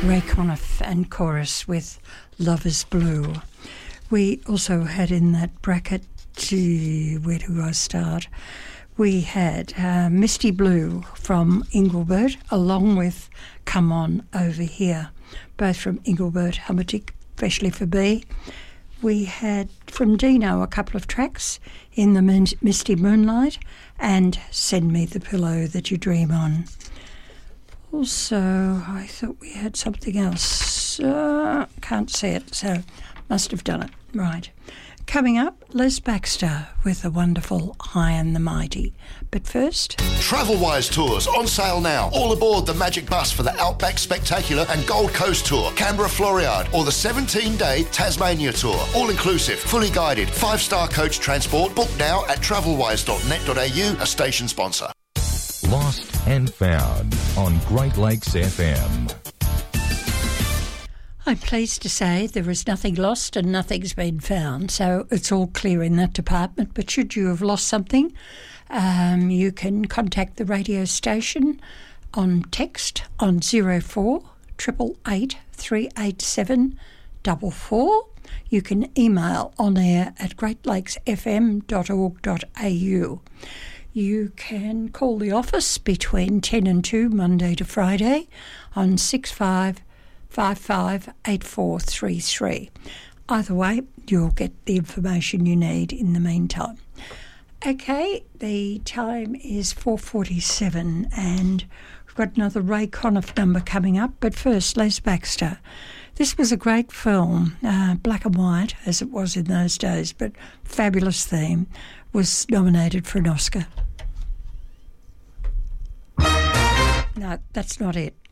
Ray Conniff and chorus with Love is Blue. We also had in that bracket, where do I start? We had Misty Blue from Engelbert, along with Come On Over Here, both from Engelbert Humperdinck, especially for B. We had from Dino a couple of tracks, In the Misty Moonlight and Send Me the Pillow That You Dream On. Also, I thought we had something else. Can't see it, so must have done it. Right. Coming up, Les Baxter with the wonderful High and the Mighty. But first... Travelwise Tours on sale now. All aboard the Magic Bus for the Outback Spectacular and Gold Coast Tour, Canberra Floriade, or the 17-day Tasmania Tour. All inclusive, fully guided, 5-star coach transport. Book now at travelwise.net.au, a station sponsor. Lost and Found on Great Lakes FM. I'm pleased to say there is nothing lost and nothing's been found, so it's all clear in that department. But should you have lost something, you can contact the radio station on text on 04 888 387 44. You can email on air at greatlakesfm.org.au. You can call the office between 10 and 2, Monday to Friday, on 65558433. Either way, you'll get the information you need in the meantime. Okay, the time is 4:47 and we've got another Ray Conniff number coming up, but first, Les Baxter. This was a great film, black and white as it was in those days, but fabulous theme, was nominated for an Oscar. No, that's not it.